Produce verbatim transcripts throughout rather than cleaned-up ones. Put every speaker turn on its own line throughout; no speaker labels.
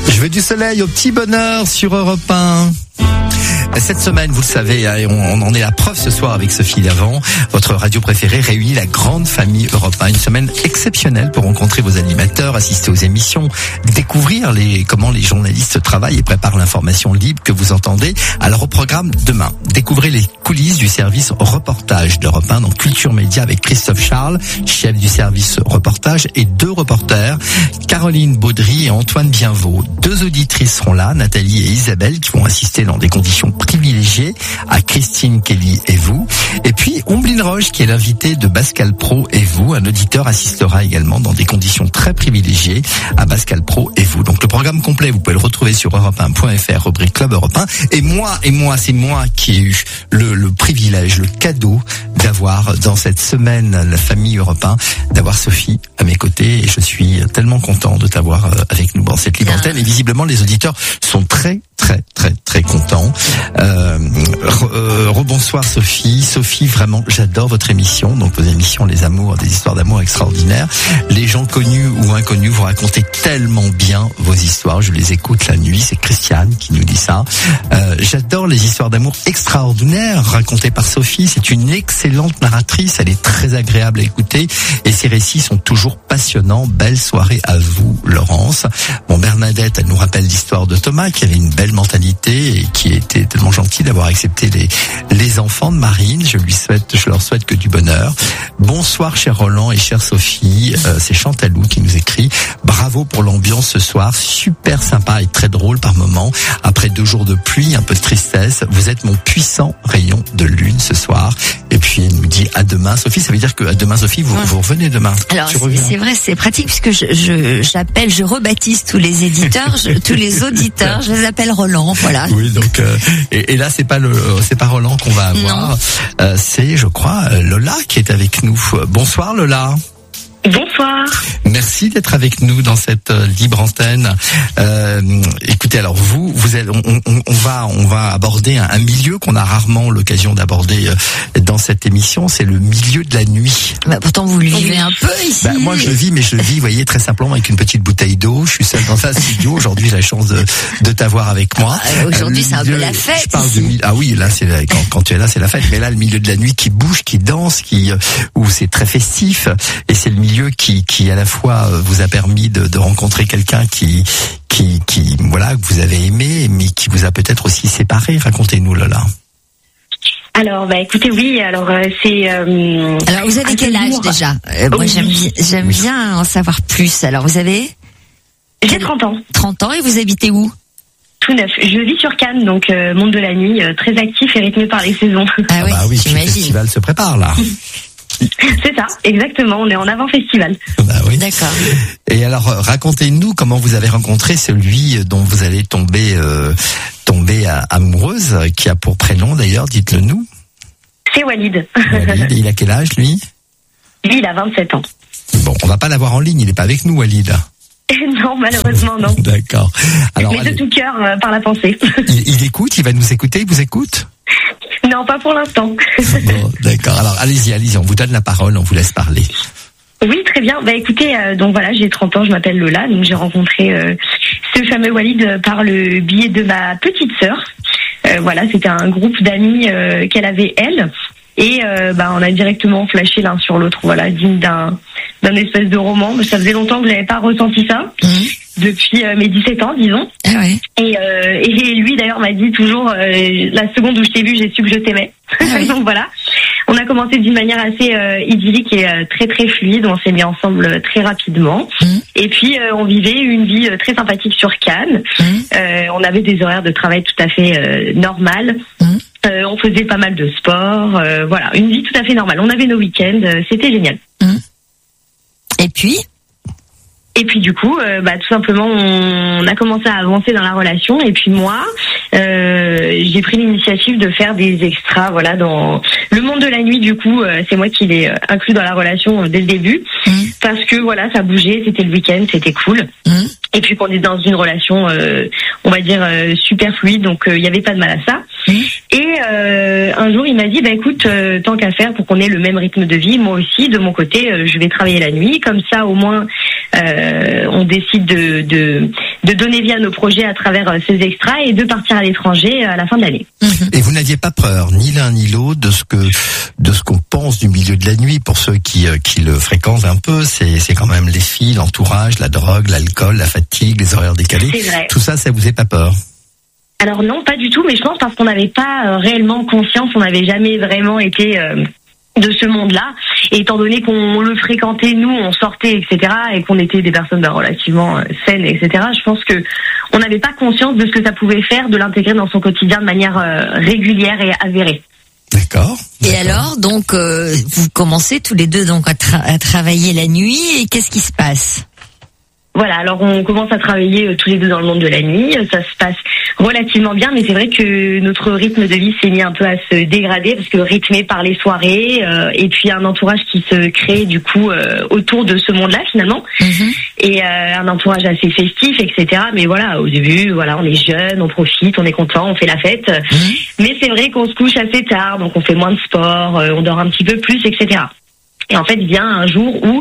Je veux du soleil au petit bonheur sur Europe un. Cette semaine, vous le savez, on en est la preuve ce soir avec Sophie Davant. Votre radio préférée réunit la grande famille Europe un. Une semaine exceptionnelle pour rencontrer vos animateurs, assister aux émissions, découvrir les, comment les journalistes travaillent et préparent l'information libre que vous entendez. Alors au programme demain, découvrez les coulisses du service reportage d'Europe un, donc Culture Média avec Christophe Charles, chef du service reportage, et deux reporters, Caroline Baudry et Antoine Bienvaux. Deux auditrices seront là, Nathalie et Isabelle, qui vont assister dans des conditions privilégiées à Christine Kelly et vous. Et puis Omblin Roche, qui est l'invité de Pascal Pro et vous. Un auditeur assistera également dans des conditions très privilégiées à Pascal Pro et vous. Donc le programme complet, vous pouvez le retrouver sur europe un point f r, rubrique Club Europe un. Et moi, et moi, c'est moi qui ai eu le, le privilège, le cadeau d'avoir dans cette semaine la famille Europe un, d'avoir Sophie à mes côtés. Et je suis tellement content de t'avoir avec nous dans cette libre antenne. Et visiblement, les auditeurs sont très, très, très, très contents. Euh, re, euh, rebonsoir Sophie. Sophie, vraiment, j'adore votre émission. Donc vos émissions, les amours, des histoires d'amour extraordinaires. Les gens connus ou inconnus, vous racontez tellement bien vos histoires. Je les écoute la nuit. C'est Christiane qui nous dit ça. Euh, j'adore les histoires d'amour extraordinaires racontées par Sophie. C'est une excellente narratrice. Elle est très agréable à écouter et ses récits sont toujours passionnants. Belle soirée à vous, Laurence. Bon, Bernadette, elle nous rappelle l'histoire de Thomas qui avait une belle mentalité et qui était tellement gentil d'avoir accepté les les enfants de Marine. Je lui souhaite, je leur souhaite que du bonheur. Bonsoir, cher Roland et chère Sophie. Euh, c'est Chantalou qui nous écrit. Bravo pour l'ambiance ce soir, super sympa et très drôle par moments. Après deux jours de pluie, un peu de tristesse, vous êtes mon puissant rayon de lune ce soir. Et puis elle nous dit à demain. Sophie, ça veut dire que à demain, Sophie, vous, vous revenez demain.
Alors c'est, c'est vrai, c'est pratique puisque je, je j'appelle, je rebaptise tous les éditeurs, je, tous les auditeurs, je les appelle Roland. Voilà.
Oui, donc euh, et, et là c'est pas le, c'est pas Roland qu'on va avoir. Euh, c'est, je crois, Lola qui est avec nous. Bonsoir Lola.
Bonsoir.
Merci d'être avec nous dans cette euh, libre antenne. Euh, écoutez, alors vous, vous êtes, on, on, on va, on va aborder un, un milieu qu'on a rarement l'occasion d'aborder euh, dans cette émission. C'est le milieu de la nuit.
Bah, pourtant, vous le vivez un peu ici.
Bah, moi, je le vis, mais je le vis, vous voyez, très simplement avec une petite bouteille d'eau. Je suis seul dans un studio. Aujourd'hui, j'ai la chance de, de t'avoir avec moi.
Ah, aujourd'hui, euh, c'est un peu la fête.
Je parle
ici.
de, ah oui, là, c'est quand, quand tu es là, c'est la fête. Mais là, le milieu de la nuit qui bouge, qui danse, qui où c'est très festif, et c'est le milieu qui, qui à la fois vous a permis de, de rencontrer quelqu'un qui, qui, qui, voilà, que vous avez aimé, mais qui vous a peut-être aussi séparé. Racontez-nous, Lola.
Alors, bah écoutez, oui. Alors, euh, c'est. Euh,
alors, vous avez quel âge déjà euh, Moi,
oui.
j'aime, j'aime oui. bien en savoir plus. Alors, vous avez
J'ai trente ans.
trente ans et vous habitez où?
Tout neuf. Je vis sur Cannes, donc euh, monde de la nuit, euh, très actif et rythmé par les saisons.
Ah oui,
ah bah oui, le festival se prépare là.
C'est ça, exactement. On est en avant festival.
Bah oui.
D'accord.
Et alors, racontez-nous comment vous avez rencontré celui dont vous allez tomber, euh, tomber amoureuse, qui a pour prénom d'ailleurs, dites-le nous.
C'est Walid.
Walid, il a quel âge lui?
Lui, il a vingt-sept ans.
Bon, on va pas l'avoir en ligne, il est pas avec nous, Walid.
Non, malheureusement, non.
D'accord. Alors,
mais de
allez.
tout cœur, euh, par la pensée.
il, il écoute, il va nous écouter, il vous écoute?
Non, pas pour l'instant.
Bon, d'accord. Alors, allez-y, allez-y, on vous donne la parole, on vous laisse parler.
Oui, très bien. Bah écoutez, euh, donc voilà, j'ai trente ans, je m'appelle Lola, donc j'ai rencontré euh, ce fameux Walid par le biais de ma petite sœur. Euh, voilà, c'était un groupe d'amis euh, qu'elle avait elle, et euh, bah on a directement flashé l'un sur l'autre. Voilà, digne d'un d'un espèce de roman. Mais ça faisait longtemps que je n'avais pas ressenti ça. Mmh. Depuis euh, mes dix-sept ans, disons.
Ah ouais.
Et, euh, et lui, d'ailleurs, m'a dit toujours, euh, la seconde où je t'ai vu, j'ai su que je t'aimais. Ah oui. Donc voilà. On a commencé d'une manière assez euh, idyllique et euh, très très fluide. On s'est mis ensemble très rapidement. Mmh. Et puis, euh, on vivait une vie euh, très sympathique sur Cannes. Mmh. Euh, on avait des horaires de travail tout à fait euh, normales. Mmh. Euh, on faisait pas mal de sport. Euh, voilà, une vie tout à fait normale. On avait nos week-ends. Euh, c'était génial.
Mmh. Et puis
Et puis du coup, euh, bah, tout simplement, on a commencé à avancer dans la relation. Et puis moi, euh, j'ai pris l'initiative de faire des extras, voilà, dans le monde de la nuit. Du coup, euh, c'est moi qui l'ai inclus dans la relation euh, dès le début, mmh. parce que voilà, ça bougeait, c'était le week-end, c'était cool. Mmh. Et puis qu'on est dans une relation, euh, on va dire euh, super fluide, donc il euh, n'y avait pas de mal à ça. Mmh. Et euh, un jour, il m'a dit, bah écoute, euh, tant qu'à faire pour qu'on ait le même rythme de vie, moi aussi, de mon côté, euh, je vais travailler la nuit, comme ça, au moins. Euh, on décide de, de de donner vie à nos projets à travers euh, ces extras et de partir à l'étranger à la fin de l'année.
Et vous n'aviez pas peur, ni l'un ni l'autre, de ce que de ce qu'on pense du milieu de la nuit. Pour ceux qui euh, qui le fréquentent un peu, c'est c'est quand même les filles, l'entourage, la drogue, l'alcool, la fatigue, les horaires décalés.
C'est vrai.
Tout ça, ça vous fait pas peur?
Alors non, pas du tout, mais je pense parce qu'on n'avait pas euh, réellement conscience, on n'avait jamais vraiment été euh, de ce monde-là. Et étant donné qu'on le fréquentait, nous, on sortait, et cetera, et qu'on était des personnes bah, relativement euh, saines, et cetera, je pense que on n'avait pas conscience de ce que ça pouvait faire de l'intégrer dans son quotidien de manière euh, régulière et avérée.
D'accord.
Et
d'accord.
alors, donc, euh, vous commencez tous les deux donc à, tra- à travailler la nuit, et qu'est-ce qui se passe?
Voilà, alors on commence à travailler euh, tous les deux dans le monde de la nuit, ça se passe relativement bien, mais c'est vrai que notre rythme de vie s'est mis un peu à se dégrader, parce que rythmé par les soirées, euh, et puis un entourage qui se crée du coup euh, autour de ce monde-là finalement,
Mm-hmm.
et euh, un entourage assez festif, et cetera. Mais voilà, au début, voilà, on est jeune, on profite, on est content, on fait la fête,
Mm-hmm.
mais c'est vrai qu'on se couche assez tard, donc on fait moins de sport, euh, on dort un petit peu plus, et cetera. Et en fait, vient un jour où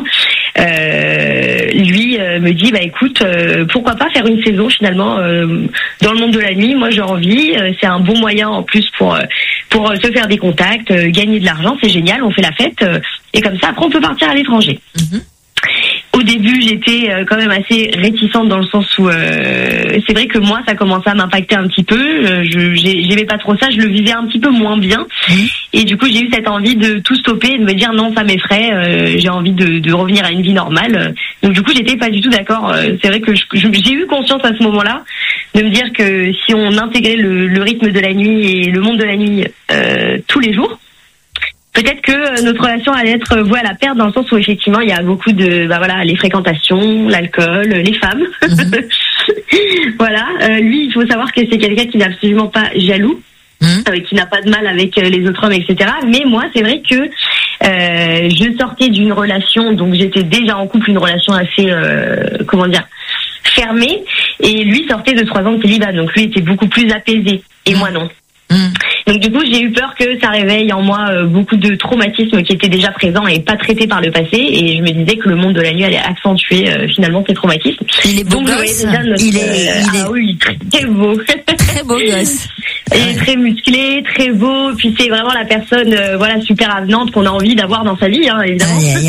euh, lui euh, me dit, bah écoute, euh, pourquoi pas faire une saison finalement euh, dans le monde de la nuit. Moi, j'ai envie. Euh, c'est un bon moyen en plus pour euh, pour se faire des contacts, euh, gagner de l'argent. C'est génial. On fait la fête euh, et comme ça, après, on peut partir à l'étranger.
Mm-hmm.
Au début, j'étais euh, quand même assez réticente dans le sens où euh, c'est vrai que moi, ça commençait à m'impacter un petit peu. Euh, je j'ai- j'aimais pas trop ça, je le vivais un petit peu moins bien.
Mmh.
Et du coup, j'ai eu cette envie de tout stopper et de me dire non, ça m'effraie. Euh, j'ai envie de, de revenir à une vie normale. Donc du coup, j'étais pas du tout d'accord. Euh, c'est vrai que je- je- j'ai eu conscience à ce moment-là de me dire que si on intégrait le, le rythme de la nuit et le monde de la nuit euh, tous les jours, peut-être que euh, notre relation allait être vouée à la perte dans le sens où effectivement il y a beaucoup de bah voilà les fréquentations, l'alcool, les femmes.
Mhm.
Voilà. Euh, lui, il faut savoir que c'est quelqu'un qui n'est absolument pas jaloux,
Mhm.
euh, qui n'a pas de mal avec euh, les autres hommes, et cetera. Mais moi, c'est vrai que euh, je sortais d'une relation, donc j'étais déjà en couple, une relation assez euh, comment dire fermée, et lui sortait de trois ans de célibat, donc lui était beaucoup plus apaisé, et
Mhm.
moi non.
Mm.
Donc du coup, j'ai eu peur que ça réveille en moi euh, beaucoup de traumatismes qui étaient déjà présents et pas traités par le passé. Et je me disais que le monde de la nuit allait accentuer euh, finalement ces traumatismes.
Il est beau
Donc je voyais
gosse.
déjà notre,
Il est,
euh,
il est
ah oui, très beau.
très beau gosse.
Il est très musclé, très beau. Puis c'est vraiment la personne, euh, voilà, super avenante qu'on a envie d'avoir dans sa vie, hein, évidemment.
Aïe, aïe,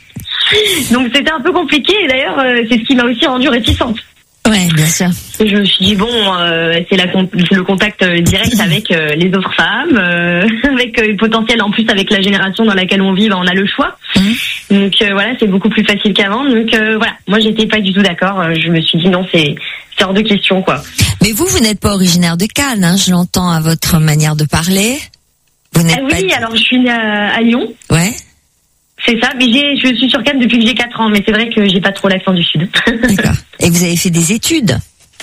aïe.
Donc c'était un peu compliqué. Et d'ailleurs, euh, c'est ce qui m'a aussi rendue réticente.
Ouais, bien sûr.
Et je me suis dit bon, euh, c'est la con- le contact euh, direct avec euh, les autres femmes, euh, avec euh, le potentiel en plus avec la génération dans laquelle on vit, bah, on a le choix.
Mhm.
Donc euh, voilà, c'est beaucoup plus facile qu'avant. Donc euh, voilà, moi j'étais pas du tout d'accord. Euh, Je me suis dit non, c'est c'est hors de question quoi.
Mais vous, vous n'êtes pas originaire de Cannes, hein, je l'entends à votre manière de parler. Vous n'êtes
Ah
pas.
oui, alors je suis née à, à Lyon,
Ouais.
c'est ça. Mais j'ai, je suis sur Cannes depuis que j'ai quatre ans, mais c'est vrai que j'ai pas trop l'accent du sud.
D'accord. Et vous avez fait des études.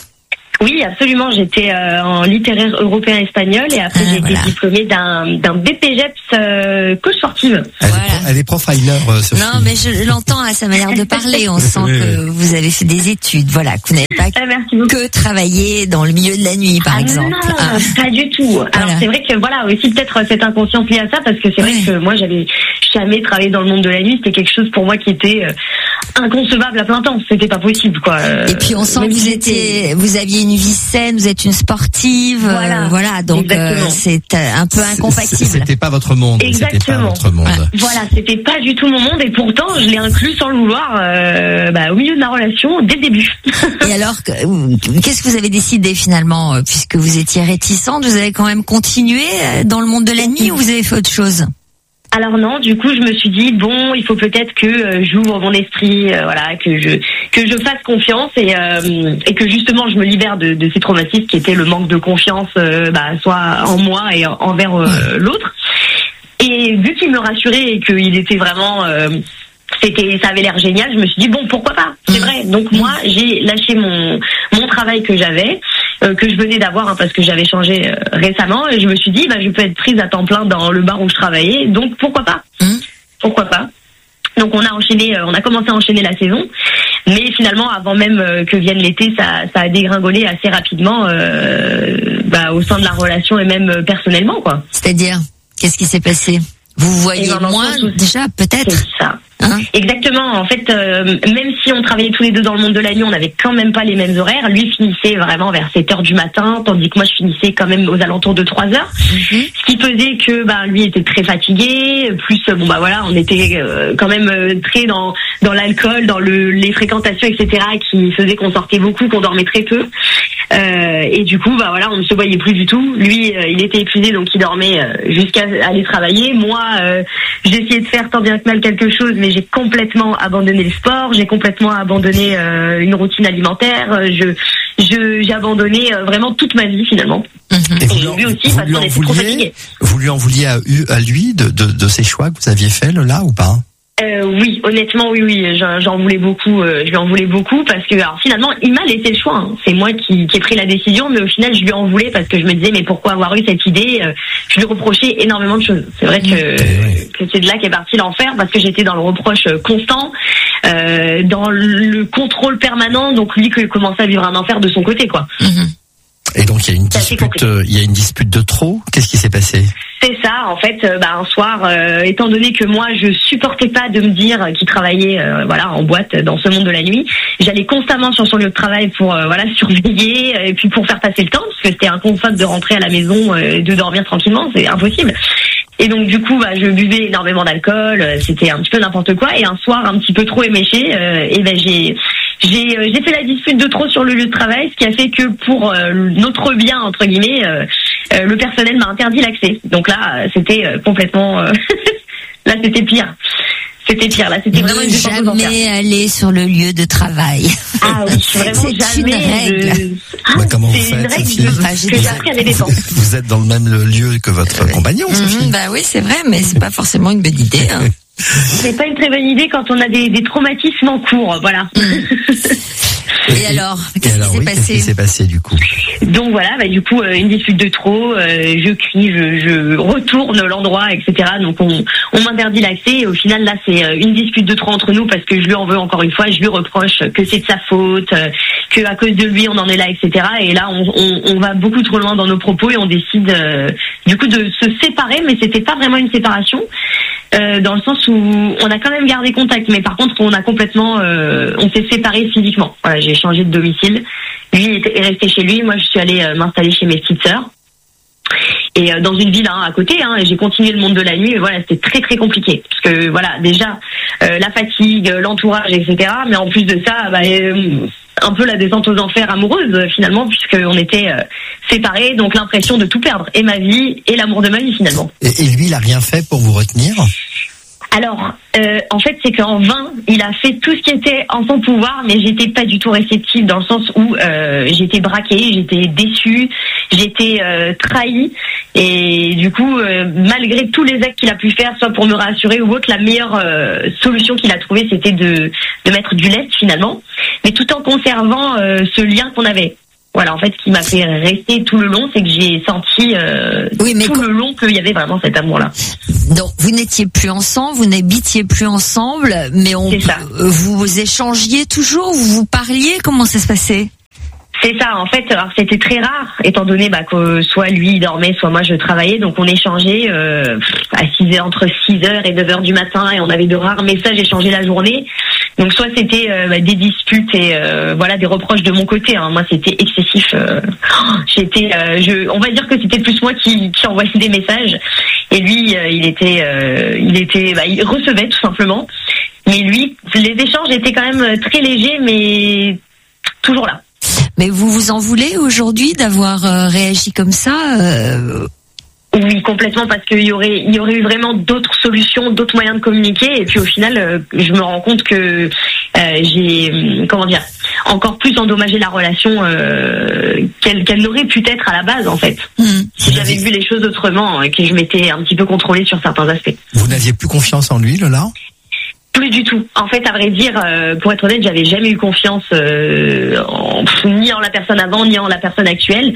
Oui, absolument. J'étais euh, en littéraire européen espagnol et après
Ah,
j'ai
voilà.
été diplômée d'un d'un B P G E P S euh, coach sportive.
Elle,
Voilà.
est, pro- elle est profiler, euh, Sophie.
Non, mais je l'entends à sa manière de parler. On sent
Oui,
que vous avez fait des études. Voilà, que vous n'avez pas
Ah, merci beaucoup.
que travaillé dans le milieu de la nuit, par
Ah
exemple.
non,
Ah.
pas du tout. Alors
Voilà.
c'est vrai que voilà aussi peut-être cette inconscience liée à ça parce que c'est vrai
Ouais.
que moi j'avais jamais travaillé dans le monde de la nuit. C'était quelque chose pour moi qui était euh, inconcevable à plein temps. C'était pas possible quoi. Euh,
Et puis on sent
même
que vous
si
étiez, vous aviez une vie saine, vous êtes une sportive, euh,
Voilà.
voilà, donc euh,
Exactement.
c'est euh, un peu
C'est-
incompatible.
C'était pas votre monde. C'était pas
Exactement.
votre monde.
Ouais.
Voilà, c'était pas du tout mon monde et pourtant je l'ai inclus sans le vouloir euh, bah, au milieu de la relation dès le début.
Et alors, que- euh, qu'est-ce que vous avez décidé finalement, euh, puisque vous étiez réticente, vous avez quand même continué euh, dans le monde de la nuit ou vous avez fait autre chose?
Alors non, du coup je me suis dit bon, il faut peut-être que euh, j'ouvre mon esprit, euh, voilà, que je que je fasse confiance et euh, et que justement je me libère de, de ces traumatismes qui étaient le manque de confiance, euh, bah, soit en moi et en- envers euh, l'autre. Et vu qu'il me rassurait et qu'il était vraiment euh, c'était ça avait l'air génial, je me suis dit bon pourquoi pas, c'est vrai. Donc moi j'ai lâché mon mon travail que j'avais euh, que je venais d'avoir hein, parce que j'avais changé euh, récemment et je me suis dit bah je peux être prise à temps plein dans le bar où je travaillais, donc pourquoi pas
Mmh.
pourquoi pas. Donc on a enchaîné euh, on a commencé à enchaîner la saison, mais finalement avant même euh, que vienne l'été ça ça a dégringolé assez rapidement euh, bah, au sein de la relation et même euh, personnellement quoi.
C'est-à-dire, qu'est-ce qui s'est passé? Vous voyez
Et dans le
moins
sens où-
déjà,
C'est
peut-être.
ça.
Hein?
Exactement. En fait, euh, même si on travaillait tous les deux dans le monde de la nuit, on n'avait quand même pas les mêmes horaires. Lui finissait vraiment vers sept heures du matin, tandis que moi je finissais quand même aux alentours de trois heures. Mm-hmm. Ce qui faisait que bah lui était très fatigué. Plus bon bah voilà, on était euh, quand même euh, très dans dans l'alcool, dans le les fréquentations, et cetera, qui faisait qu'on sortait beaucoup, qu'on dormait très peu. Euh, et du coup, bah voilà, on ne se voyait plus du tout. Lui, euh, il était épuisé, donc il dormait euh, jusqu'à aller travailler. Moi, euh, j'ai essayé de faire tant bien que mal quelque chose, mais j'ai complètement abandonné le sport, j'ai complètement abandonné euh, une routine alimentaire. Je, je, j'ai abandonné euh, vraiment toute ma vie finalement.
Et, et vous, lui, aussi, vous, parce lui qu'on était trop fatigué. Vous lui en vouliez à, à lui de, de, de ces choix que vous aviez faits là ou pas?
Euh, oui, honnêtement, oui, oui, j'en, j'en voulais beaucoup. Euh, je lui en voulais beaucoup parce que, alors finalement, il m'a laissé le choix. Hein. C'est moi qui, qui ai pris la décision, mais au final, je lui en voulais parce que je me disais, mais pourquoi avoir eu cette idée? euh, Je lui reprochais énormément de choses. C'est vrai que, que c'est de là qu'est parti l'enfer parce que j'étais dans le reproche constant, euh, dans le contrôle permanent. Donc lui, qui commençait à vivre un enfer de son côté, quoi.
Mmh. Et donc il y a une dispute, euh, il y a une dispute de trop. Qu'est-ce qui s'est passé?
C'est ça, en fait, euh, bah, un soir, euh, étant donné que moi, je supportais pas de me dire qu'il travaillait, euh, voilà, en boîte dans ce monde de la nuit, j'allais constamment sur son lieu de travail pour, euh, voilà, surveiller et puis pour faire passer le temps, parce que c'était inconcevable de rentrer à la maison et euh, de dormir tranquillement, c'est impossible. Et donc du coup, bah, je buvais énormément d'alcool, c'était un petit peu n'importe quoi. Et un soir, un petit peu trop éméché, euh, et ben j'ai j'ai euh, j'ai fait la dispute de trop sur le lieu de travail, ce qui a fait que pour euh, notre bien entre guillemets, euh, euh, le personnel m'a interdit l'accès. Donc là, c'était euh, complètement, euh, là c'était pire. C'était pire, là, c'était vraiment une
jamais aller sur le lieu de travail.
Ah oui, vraiment
c'est
jamais.
Une règle.
De... Ah,
bah, comment
c'est
vous faites,
une règle
Sophie
de... que j'ai appris à l'éléphant.
Vous êtes dans le même lieu que votre compagnon,
mmh,
Sophie.
Bah oui, c'est vrai, mais c'est pas forcément une bonne idée. Hein.
C'est pas une très bonne idée quand on a des, des traumatismes en cours, voilà.
Mmh. Et, et alors, qu'est-ce qui s'est
oui,
passé
Qu'est-ce qui s'est passé du coup?
Donc voilà, bah du coup euh, une dispute de trop, euh, je crie, je, je retourne l'endroit, et cetera. Donc on, on m'interdit l'accès et au final là c'est euh, une dispute de trop entre nous parce que je lui en veux encore une fois, je lui reproche que c'est de sa faute, euh, que à cause de lui on en est là, et cetera. Et là on, on, on va beaucoup trop loin dans nos propos et on décide euh, du coup de se séparer, mais c'était pas vraiment une séparation. Euh, dans le sens où on a quand même gardé contact, mais par contre on a complètement, euh, on s'est séparés physiquement. Voilà, j'ai changé de domicile. Lui est resté chez lui, moi je suis allée euh, m'installer chez mes petites sœurs. Et euh, dans une ville hein, à côté, hein, et j'ai continué le monde de la nuit. Et voilà, c'était très très compliqué parce que voilà, déjà euh, la fatigue, l'entourage, et cetera. Mais en plus de ça, bah, euh, un peu la descente aux enfers amoureuse finalement, puisqu'on était euh, séparés, donc l'impression de tout perdre, et ma vie et l'amour de ma vie finalement.
Et, et lui, il a rien fait pour vous retenir?
Alors, euh, en fait, c'est qu'en vain, il a fait tout ce qui était en son pouvoir, mais j'étais pas du tout réceptive dans le sens où euh, j'étais braquée, j'étais déçue, j'étais euh, trahie, et du coup, euh, malgré tous les actes qu'il a pu faire, soit pour me rassurer ou autre, la meilleure euh, solution qu'il a trouvée, c'était de de mettre du lest finalement, mais tout en conservant euh, ce lien qu'on avait. Voilà, en fait, ce qui m'a fait rester tout le long, c'est que j'ai senti euh, oui, tout quand... le long qu'il y avait vraiment cet amour-là.
Donc, vous n'étiez plus ensemble, vous n'habitiez plus ensemble, mais on, vous échangiez toujours, vous vous parliez, comment ça se passait?
C'est ça, en fait, alors c'était très rare, étant donné bah, que soit lui il dormait, soit moi je travaillais, donc on échangeait euh, à six heures, entre six heures et neuf heures du matin, et on avait de rares messages échangés la journée. Donc soit c'était euh, bah, des disputes et euh, voilà des reproches de mon côté. Hein. Moi c'était excessif. Euh, j'étais, euh, je, on va dire que c'était plus moi qui, qui envoyais des messages, et lui euh, il était, euh, il était, bah, il recevait tout simplement. Mais lui, les échanges étaient quand même très légers, mais toujours là.
Mais vous vous en voulez aujourd'hui d'avoir euh, réagi comme ça euh...
Oui, complètement, parce qu'il y aurait, il y aurait eu vraiment d'autres solutions, d'autres moyens de communiquer. Et puis au final, euh, je me rends compte que euh, j'ai, comment dire, encore plus endommagé la relation euh, qu'elle, qu'elle n'aurait pu être à la base, en fait. Mmh. Si j'avais vu les choses autrement, et que je m'étais un petit peu contrôlée sur certains aspects.
Vous n'aviez plus confiance en lui, Lola ?
Plus du tout. En fait, à vrai dire, euh, pour être honnête, j'avais jamais eu confiance euh, en, ni en la personne avant, ni en la personne actuelle.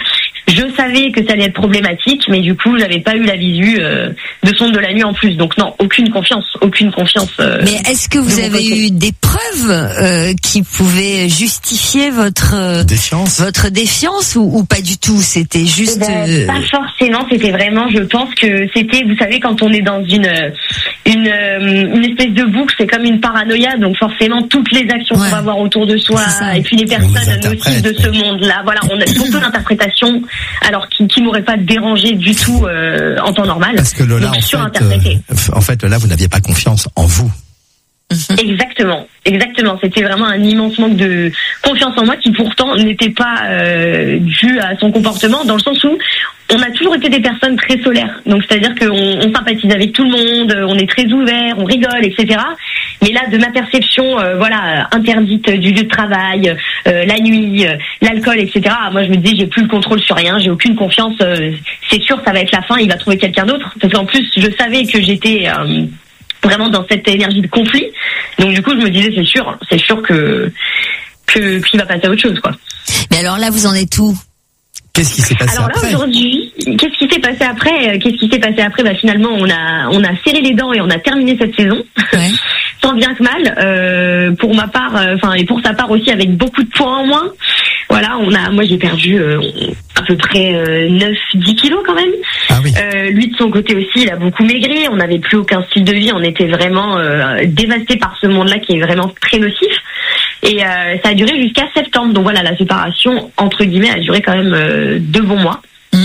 je savais que ça allait être problématique, mais du coup, j'avais pas eu la visu euh, de sonde de la nuit en plus. Donc non, aucune confiance, aucune confiance. Euh,
mais est-ce que vous avez côté. eu des preuves euh, qui pouvaient justifier votre euh,
défiance,
votre défiance ou, ou pas du tout? C'était juste.
Ben,
euh...
Pas forcément. C'était vraiment. Je pense que c'était. Vous savez, quand on est dans une une une espèce de boucle, c'est comme une paranoïa. Donc forcément, toutes les actions
ouais.
qu'on va voir autour de soi, et puis les personnes nocives de ce monde-là. Voilà, on a beaucoup d'interprétations. Alors qui, qui m'aurait pas dérangé du tout euh, en temps normal.
Parce que Lola, en fait, euh, en fait, Lola, vous n'aviez pas confiance en vous.
Exactement, exactement. C'était vraiment un immense manque de confiance en moi qui pourtant n'était pas euh, dû à son comportement, dans le sens où on a toujours été des personnes très solaires. Donc c'est-à-dire qu'on on sympathise avec tout le monde, on est très ouvert, on rigole, et cetera. Mais là, de ma perception, euh, voilà, interdite du lieu de travail, euh, la nuit, euh, l'alcool, et cetera. Moi, je me disais, j'ai plus le contrôle sur rien, j'ai aucune confiance. Euh, c'est sûr, ça va être la fin. Il va trouver quelqu'un d'autre. Parce qu'en plus, je savais que j'étais euh, vraiment dans cette énergie de conflit. Donc du coup, je me disais, c'est sûr, c'est sûr que que qu'il va passer à autre chose, quoi.
Mais alors là, vous en êtes où?
Qu'est-ce qui s'est passé
Alors là,
après
aujourd'hui, qu'est-ce qui s'est passé après Qu'est-ce qui s'est passé après Bah finalement, on a on a serré les dents et on a terminé cette saison.
Ouais.
Tant bien que mal. Euh, pour ma part, enfin euh, et pour sa part aussi, avec beaucoup de poids en moins. Voilà, on a, moi j'ai perdu euh, à peu près euh, neuf dix kilos quand même.
Ah oui.
Euh, lui de son côté aussi, il a beaucoup maigri. On n'avait plus aucun style de vie. On était vraiment euh, dévastés par ce monde-là qui est vraiment très nocif. Et euh, ça a duré jusqu'à septembre. Donc voilà, la séparation entre guillemets a duré quand même euh, deux bons mois. Mmh.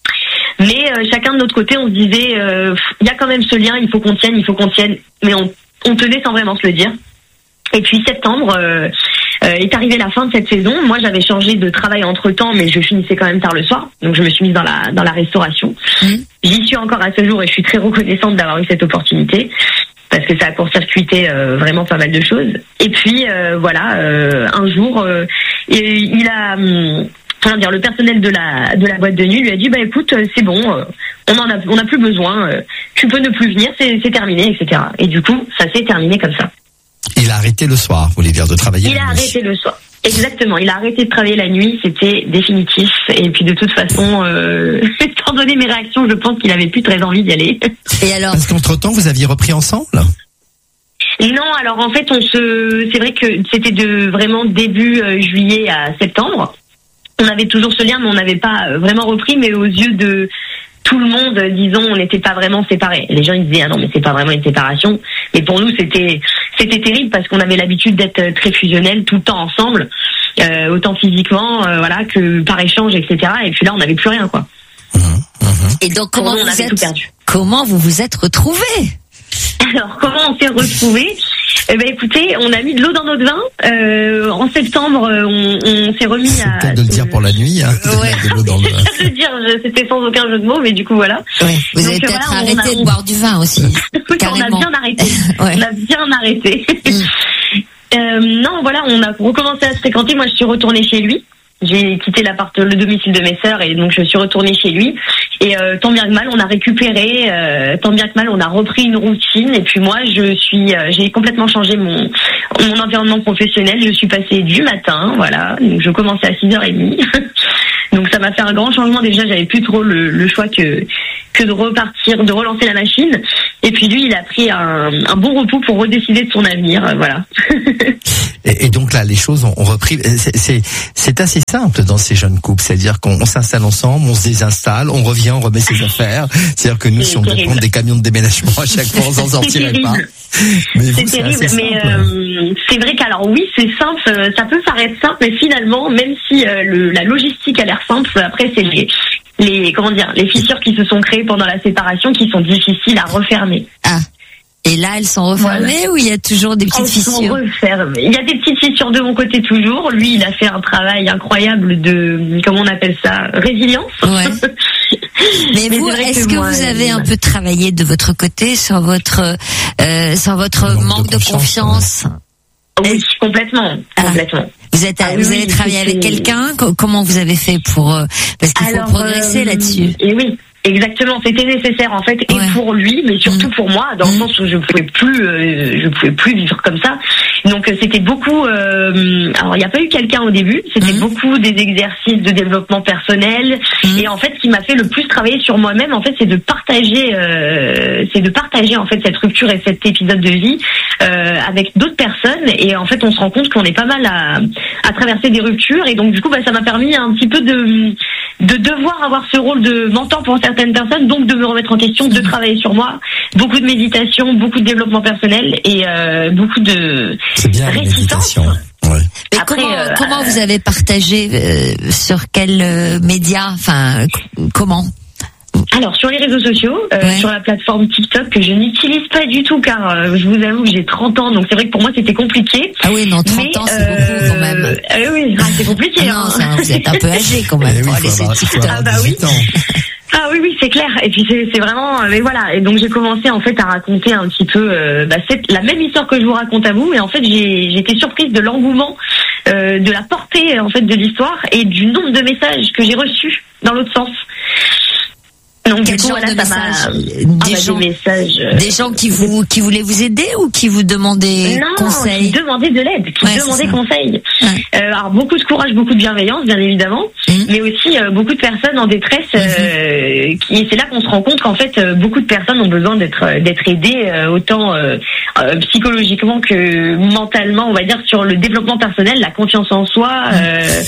Mais euh, chacun de notre côté, on se disait, il euh, y a quand même ce lien, il faut qu'on tienne, il faut qu'on tienne. Mais on, on tenait sans vraiment se le dire. Et puis septembre euh, euh, est arrivé la fin de cette saison. Moi, j'avais changé de travail entre-temps, mais je finissais quand même tard le soir. Donc je me suis mise dans la dans la restauration. Mmh. J'y suis encore à ce jour et je suis très reconnaissante d'avoir eu cette opportunité. Parce que ça a court-circuité euh, vraiment pas mal de choses. Et puis euh, voilà, euh, un jour, euh, il a, hum, comment dire, le personnel de la de la boîte de nuit lui a dit bah écoute, c'est bon, euh, on en a on a plus besoin, euh, tu peux ne plus venir, c'est c'est terminé, et cetera. Et du coup, ça s'est terminé comme ça.
Il a arrêté le soir, vous voulez dire, de travailler.
Il a
nuit.
arrêté le soir. Exactement, il a arrêté de travailler la nuit, c'était définitif. Et puis de toute façon, euh, étant donné mes réactions, je pense qu'il avait plus très envie d'y aller.
Et alors?
Parce qu'entre-temps, vous aviez repris ensemble?
Non, alors en fait, on se, c'est vrai que c'était de vraiment début euh, juillet à septembre. On avait toujours ce lien, mais on n'avait pas vraiment repris. Mais aux yeux de tout le monde, disons, on n'était pas vraiment séparés. Les gens ils disaient ah non, mais c'est pas vraiment une séparation. Mais pour nous, c'était c'était terrible parce qu'on avait l'habitude d'être très fusionnels tout le temps ensemble, euh, autant physiquement, euh, voilà, que par échange, et cetera. Et puis là, on n'avait plus rien, quoi.
Mmh, mmh.
Et donc comment
on
vous
avait
êtes
tout perdu.
Comment vous vous êtes retrouvés?
Alors comment on s'est retrouvés? Eh ben écoutez, on a mis de l'eau dans notre vin. Euh, en septembre, on, on s'est remis
c'est
à.
C'est de le dire pour la nuit. Hein,
ouais.
de l'eau dans le...
Je veux dire, c'était sans aucun jeu de mots, mais du coup voilà.
Ouais. Vous
Donc,
avez peut-être
voilà,
arrêté
a, on...
de boire du vin aussi.
Oui, on a bien arrêté. Ouais. On a bien arrêté. Mm. euh, non, voilà, on a recommencé à se fréquenter. Moi, je suis retournée chez lui. J'ai quitté l'appart, le domicile de mes sœurs et donc je suis retournée chez lui. Et euh, tant bien que mal, on a récupéré, euh, tant bien que mal, on a repris une routine. Et puis moi, je suis, euh, j'ai complètement changé mon mon environnement professionnel. Je suis passée du matin, voilà. Donc je commençais à six heures trente. Donc ça m'a fait un grand changement. Déjà, j'avais plus trop le, le choix que que de repartir, de relancer la machine. Et puis lui, il a pris un, un bon repos pour redécider de son avenir, voilà.
et, et donc là, les choses ont, ont repris. C'est, c'est, c'est assez simple dans ces jeunes couples, c'est-à-dire qu'on on s'installe ensemble, on se désinstalle, on revient, on remet ses affaires. C'est-à-dire que nous, c'est si on devait prendre des camions de déménagement à chaque fois, on s'en sortirait pas.
Mais vous, c'est, c'est terrible, mais euh, c'est vrai qu'alors oui, c'est simple, ça peut paraître simple, mais finalement, même si euh, le, la logistique a l'air simple, après c'est les, les comment dire, les fissures qui se sont créées pendant la séparation qui sont difficiles à refermer.
Ah. Et là, elles sont refermées voilà. Ou il y a toujours des petites
elles
fissures?
Sont refermées. Il y a des petites fissures de mon côté toujours. Lui, il a fait un travail incroyable de, comment on appelle ça, résilience.
Ouais. Mais, Mais vous, est-ce que, que moi, vous avez euh, un peu travaillé de votre côté sur votre, euh, sur votre manque, manque de confiance, de confiance
ouais. Oui, complètement, ah. complètement.
Vous êtes, ah, vous oui, avez travaillé avec quelqu'un? Comment vous avez fait pour, euh, parce qu'il Alors, faut progresser euh, là-dessus.
Et oui. Exactement, c'était nécessaire en fait, et ouais. pour lui, mais surtout mmh. pour moi, dans le mmh. sens où je pouvais plus, euh, je pouvais plus vivre comme ça. Donc euh, c'était beaucoup. Euh, alors il n'y a pas eu quelqu'un au début. C'était mmh. beaucoup des exercices de développement personnel. Mmh. Et en fait, ce qui m'a fait le plus travailler sur moi-même, en fait, c'est de partager, euh, c'est de partager en fait cette rupture et cet épisode de vie euh, avec d'autres personnes. Et en fait, on se rend compte qu'on est pas mal à, à traverser des ruptures. Et donc du coup, bah, ça m'a permis un petit peu de de devoir avoir ce rôle de mentor pour certaines personnes, donc de me remettre en question, de travailler sur moi, beaucoup de méditation, beaucoup de développement personnel et euh, beaucoup de
C'est bien la méditation. Ouais.
Mais
Après,
comment,
euh,
comment vous avez partagé euh, sur quels euh, médias, enfin c- comment?
Alors sur les réseaux sociaux, euh,
ouais.
sur la plateforme TikTok que je n'utilise pas du tout car euh, je vous avoue que j'ai trente ans, donc c'est vrai que pour moi c'était compliqué.
Ah oui, non, trente
mais,
ans c'est
euh,
beaucoup quand même.
Euh, oui, ah, c'est compliqué.
Ah non,
hein.
c'est un, vous êtes un peu âgé quand même.
Eh oui,
pour
faut
aller sur
avoir- faut
TikTok.
avoir
Ah bah oui.
dix-huit ans.
Ah oui, oui, c'est clair. Et puis c'est, c'est vraiment, mais voilà. Et donc j'ai commencé en fait à raconter un petit peu euh, bah, c'est la même histoire que je vous raconte à vous. Et en fait j'ai, j'ai été surprise de l'engouement, euh, de la portée en fait de l'histoire et du nombre de messages que j'ai reçus dans l'autre sens. Donc
Quel
du coup,
genre
voilà,
de
ça m'a
messages?
ah,
Des
bah,
gens-
des messages. euh,
Des gens qui vous qui voulaient vous aider ou qui vous demandaient
non,
conseil?
qui demandaient de l'aide, qui
Ouais, c'est
demandaient
ça.
conseil.
Ouais.
Euh, alors beaucoup de courage, beaucoup de bienveillance, bien évidemment,
Mhm.
mais aussi euh, beaucoup de personnes en détresse. Euh, qui, et c'est là qu'on se rend compte qu'en fait, euh, beaucoup de personnes ont besoin d'être euh, d'être aidées, euh, autant euh, euh, psychologiquement que mentalement, on va dire, sur le développement personnel, la confiance en soi. Euh,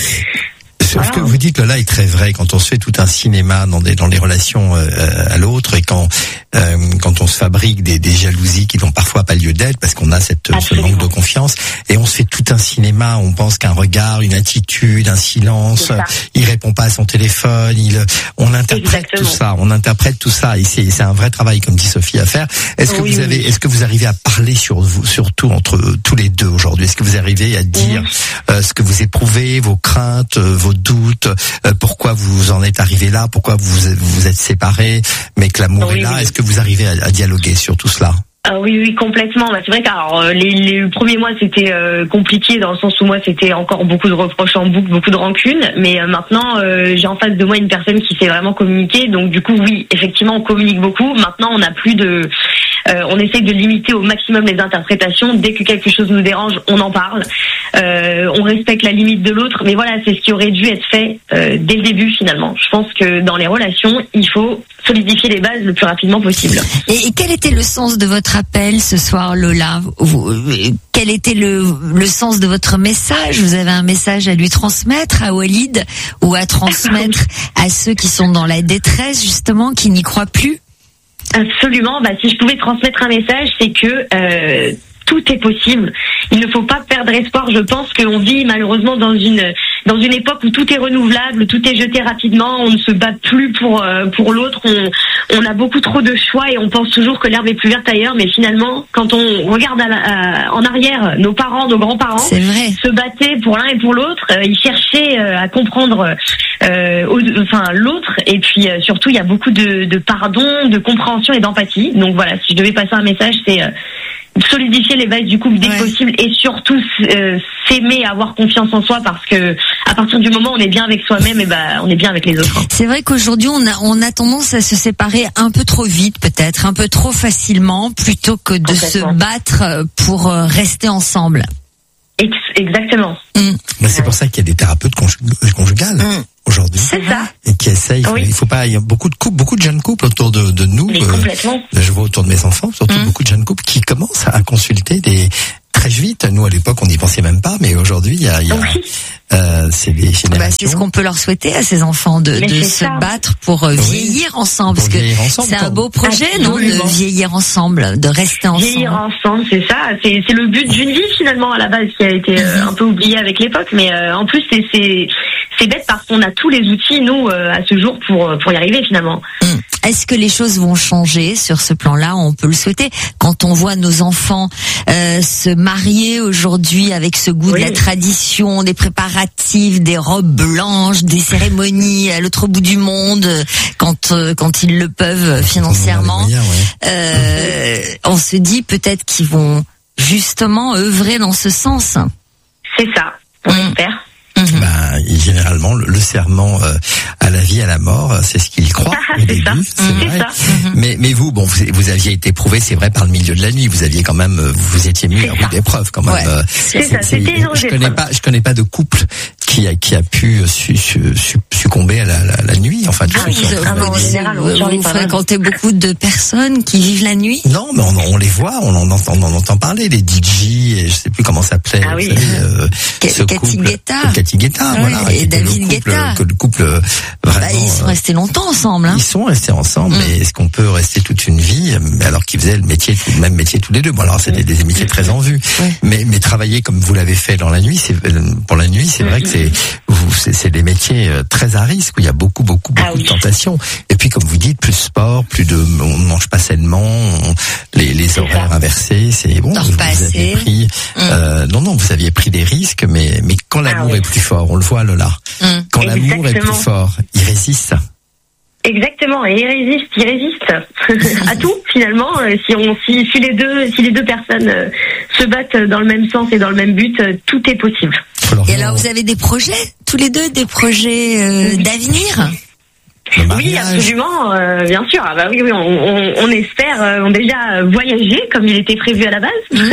Ce
Voilà.
que vous dites Lola est très vrai quand on se fait tout un cinéma dans des dans les relations euh, à l'autre et quand euh, quand on se fabrique des, des jalousies qui n'ont parfois pas lieu d'être parce qu'on a cette ce
Absolument.
manque de confiance et on se fait tout un cinéma, on pense qu'un regard, une attitude, un silence,
C'est ça.
il répond pas à son téléphone, il on interprète
Exactement.
tout ça, on interprète tout ça et c'est c'est un vrai travail comme dit Sophie à faire. Est-ce que
Oui,
vous avez
oui.
est-ce que vous arrivez à parler sur vous surtout entre tous les deux aujourd'hui? Est-ce que vous arrivez à dire euh, ce que vous éprouvez, vos craintes, euh, vos doutes, euh, pourquoi vous en êtes arrivé là, pourquoi vous vous vous êtes séparés, mais que l'amour
Oui,
est là.
oui.
Est-ce que vous arrivez à, à dialoguer sur tout cela?
Ah oui, oui, complètement. Bah, c'est vrai que les, les premiers mois c'était euh, compliqué dans le sens où moi c'était encore beaucoup de reproches en boucle, beaucoup de rancune. Mais euh, maintenant euh, j'ai en face de moi une personne qui sait vraiment communiquer. Donc du coup oui, effectivement on communique beaucoup. Maintenant on n'a plus de, euh, on essaye de limiter au maximum les interprétations. Dès que quelque chose nous dérange, on en parle. Euh, on respecte la limite de l'autre. Mais voilà, c'est ce qui aurait dû être fait euh, dès le début finalement. Je pense que dans les relations, il faut solidifier les bases le plus rapidement possible.
Et, et quel était le sens de votre appel ce soir, Lola? Vous, quel était le, le sens de votre message? Vous avez un message à lui transmettre, à Walid, ou à transmettre à ceux qui sont dans la détresse, justement, qui n'y croient plus?
Absolument. Bah, si je pouvais transmettre un message, c'est que euh, tout est possible. Il ne faut pas perdre espoir. Je pense qu'on vit malheureusement dans une dans une époque où tout est renouvelable, tout est jeté rapidement. On ne se bat plus pour euh, pour l'autre. On on a beaucoup trop de choix et on pense toujours que l'herbe est plus verte ailleurs. Mais finalement, quand on regarde à la, à, en arrière, nos parents, nos grands-parents
C'est vrai.
se battaient pour l'un et pour l'autre. Euh, ils cherchaient euh, à comprendre euh, au- enfin l'autre. Et puis euh, surtout, il y a beaucoup de, de pardon, de compréhension et d'empathie. Donc voilà, si je devais passer un message, c'est euh, solidifier les bases du couple dès
Ouais.
que possible et surtout euh, s'aimer, avoir confiance en soi parce que à partir du moment où on est bien avec soi-même, et ben on est bien avec les autres. hein.
C'est vrai qu'aujourd'hui, on a, on a tendance à se séparer un peu trop vite, peut-être, un peu trop facilement, plutôt que de se
Complètement.
battre pour euh, rester ensemble.
Ex- exactement.
Mm.
Mais c'est pour ça qu'il y a des thérapeutes conjug- conjugales
Mm.
aujourd'hui
C'est ça.
et qui essayent.
Oui.
Il faut pas. Il y a beaucoup de couples, beaucoup de jeunes couples autour de, de nous.
Mais
euh,
complètement.
je vois autour de mes enfants, surtout
Mm.
beaucoup de jeunes couples qui commencent à consulter des très vite. Nous à l'époque, on n'y pensait même pas, mais aujourd'hui, il y a, il y a
Oui.
euh, c'est des
Bah,
générations.
c'est ce qu'on peut leur souhaiter à ces enfants, de,
Mais
de
c'est
se
ça.
battre pour euh,
Oui.
vieillir ensemble,
Pour
parce que
vieillir ensemble,
c'est un
quoi.
beau projet, non,
Absolument.
de vieillir ensemble, de rester
Vieillir
ensemble.
ensemble, c'est ça. C'est, c'est le but d'une vie finalement à la base qui a été euh, un peu oublié avec l'époque. Mais euh, en plus, c'est, c'est, c'est bête parce qu'on a tous les outils nous euh, à ce jour pour pour y arriver finalement.
Hum. Est-ce que les choses vont changer sur ce plan-là? On peut le souhaiter. Quand on voit nos enfants euh, se marier aujourd'hui avec ce goût
Oui.
de la tradition, des préparatifs, des robes blanches, des cérémonies à l'autre bout du monde, quand euh, quand ils le peuvent financièrement,
On a les moyens, ouais.
euh, on se dit peut-être qu'ils vont justement œuvrer dans ce sens.
C'est ça. On
Mm.
espère.
Mhm.
Ben, Et généralement, le, le serment euh, à la vie, à la mort, c'est ce qu'ils croient
Ah,
au
c'est
début.
ça.
C'est
C'est
vrai.
ça.
Mais, mais vous, bon, vous, vous aviez été prouvé, c'est vrai, par le milieu de la nuit. Vous aviez quand même, vous vous étiez mis
C'est
à rude
ça.
épreuve quand même.
Ouais.
Euh,
C'est ça, c'était une rude
je connais
épreuve.
pas, je connais pas de couple qui a qui a pu su, su, su- succomber à la, la, la nuit. Enfin, tous
Ah,
ceux qui
vous,
ont
Ah,
travaillé.
en général, on
vous,
survit
vous
pas mal.
fréquentez beaucoup de personnes qui vivent la nuit?
Non, mais on, on les voit, on en entend, on en entend parler, les D J, et je sais plus comment ça s'appelait.
Ah
vous
oui.
savez, euh,
Ka-
ce
Cathy
couple,
Guetta.
Cathy Guetta,
Ouais,
voilà.
et
qui était
David
le couple,
Guetta.
Que le couple euh, vraiment.
Bah, ils sont
euh,
restés longtemps ensemble, hein.
Ils sont restés ensemble,
Mm.
mais est-ce qu'on peut rester toute une vie, mais alors qu'ils faisaient le métier, le même métier tous les deux. Bon, alors c'était des métiers très en vue,
Ouais.
mais mais travailler comme vous l'avez fait dans la nuit, c'est pour la nuit, c'est vrai que c'est vous, c'est c'est des métiers euh, très à risque où il y a beaucoup beaucoup beaucoup
Ah oui.
de tentations. Et puis comme vous dites, plus sport, plus de, on ne mange pas sainement, on- les les horaires
ça.
inversés, c'est bon.
Dors
Vous,
pas
vous aviez
assez.
pris, euh, non non, vous aviez pris des risques, mais mais quand l'amour
oui.
est plus fort, on le voit Lola.
Mm.
Quand l'amour est plus
Exactement.
fort, il résiste.
Exactement, et il résiste, il résiste à tout finalement. euh, Si on, si, si les deux, si les deux personnes euh, se battent dans le même sens et dans le même but, euh, tout est possible.
Et alors, vous avez des projets, tous les deux, des projets euh, d'avenir?
Le
Oui,
mariage.
absolument, euh, bien sûr. Ah bah oui, oui, on, on, on espère euh, on déjà euh, voyager comme il était prévu à la base.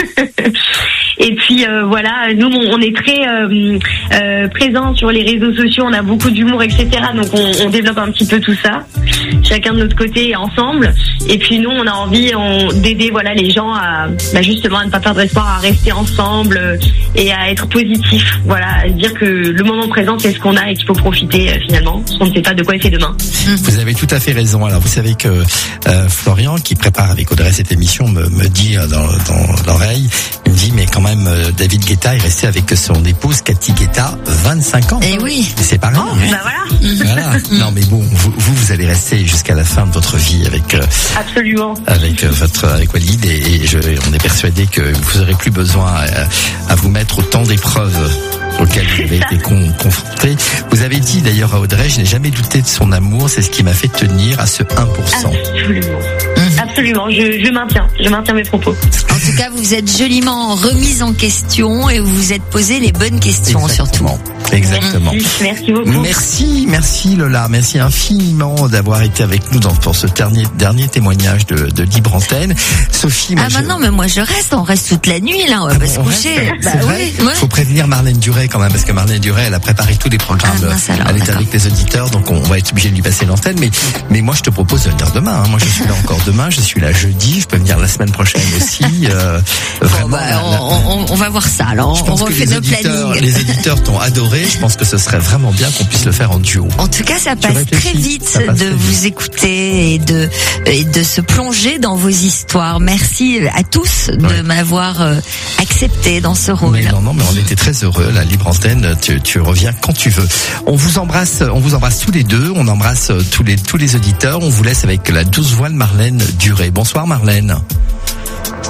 Et puis euh, voilà, nous on, on est très euh, euh, présents sur les réseaux sociaux, on a beaucoup d'humour, et cetera. Donc on, on développe un petit peu tout ça, chacun de notre côté ensemble. Et puis nous, on a envie on, d'aider voilà les gens à bah, justement à ne pas perdre espoir, à rester ensemble euh, et à être positif. Voilà, à se dire que le moment présent c'est ce qu'on a et qu'il faut profiter euh, finalement, parce qu'on ne sait pas de quoi est fait demain.
Vous avez tout à fait raison. Alors vous savez que euh, Florian, qui prépare avec Audrey cette émission, me, me dit euh, dans, dans l'oreille, il me dit mais quand même euh, David Guetta est resté avec son épouse Cathy Guetta vingt-cinq ans.
Eh oui.
Et c'est pareil.
Oh, bah voilà,
Voilà. Non mais bon, vous, vous vous allez rester jusqu'à la fin de votre vie avec euh,
absolument.
avec euh, votre avec Walid et, et je, on est persuadé que vous n'aurez plus besoin à, à vous mettre autant d'épreuves auxquelles vous avez été con, confrontés. Vous avez dit d'ailleurs à Audrey, je n'ai jamais douté de son amour, c'est ce qui m'a fait tenir à ce un pour cent.
Absolument.
Mhm.
Absolument, je, je maintiens, je maintiens mes propos.
En tout cas, vous êtes joliment remise en question et vous vous êtes posé les bonnes questions surtout.
Exactement. Exactement.
Merci, merci beaucoup.
Merci, merci Lola, merci infiniment d'avoir été avec nous dans, pour ce dernier, dernier témoignage de, de Libre Antenne. Sophie, moi,
Ah
je-
bah non, mais moi je reste, on reste toute la nuit là, on va
Ah
pas
bon,
se
on
coucher.
reste,
Bah
c'est vrai.
oui, ouais.
Faut prévenir Marlène Duret quand même, parce que Marlène Duret, elle a préparé tous les programmes.
Ah mince alors,
elle est
d'accord.
avec les auditeurs, donc on va être obligé de lui passer l'antenne. Mais, mais moi, je te propose de venir demain. Hein. Moi, je suis là encore demain. Je suis là jeudi. Je peux venir la semaine prochaine aussi. Euh,
Bon,
vraiment.
bah,
la- la-
on, on- on va voir ça. Alors,
je
on
pense que
refait
les
nos
auditeurs,
plannings.
les auditeurs t'ont adoré. Je pense que ce serait vraiment bien qu'on puisse le faire en duo.
En tout cas, ça
Tu
passe
réfléchis,
très vite
ça passe
de
très
vous
vite.
écouter et de et de se plonger dans vos histoires. Merci à tous de
Ouais.
m'avoir euh, accepté dans ce rôle.
Mais non, non, mais on était très heureux. La Libre Antenne, tu, tu reviens quand tu veux. On vous embrasse, on vous embrasse tous les deux. On embrasse tous les tous les auditeurs. On vous laisse avec la douce voix de Marlène Duret. Bonsoir Marlène.